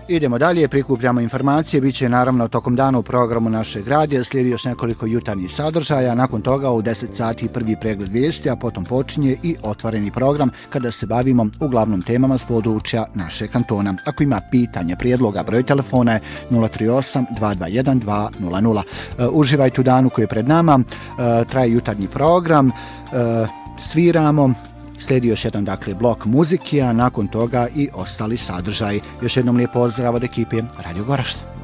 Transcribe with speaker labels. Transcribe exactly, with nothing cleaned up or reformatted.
Speaker 1: Idemo dalje, prikupljamo informacije, bit će naravno tokom dana u programu našeg radija, slijedi još nekoliko jutarnjih sadržaja, nakon toga u deset sati prvi pregled vijesti, a potom počinje i otvoreni program kada se bavimo uglavnom temama s područja našeg kantona. Ako ima pitanja, prijedloga, broj telefona je nula tri osam dva dva jedan dva nula nula. Uživajte u danu koji je pred nama, traje jutarnji program, sviramo, slijedi još jedan dakle blok muzike, a nakon toga i ostali sadržaj. Još jednom lijep pozdrav od ekipe Radio Goražde.